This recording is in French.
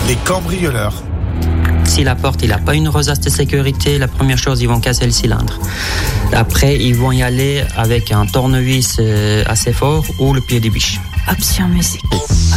des cambrioleurs. Si la porte n'a pas une rosace de sécurité, la première chose, ils vont casser le cylindre. Après, ils vont y aller avec un tournevis assez fort ou le pied des biches. Option musique.